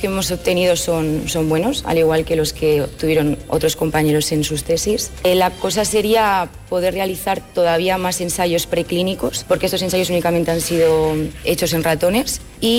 que hemos obtenido son buenos, al igual que los que obtuvieron otros compañeros en sus tesis. La cosa sería poder realizar todavía más ensayos preclínicos, porque estos ensayos únicamente han sido hechos en ratones, y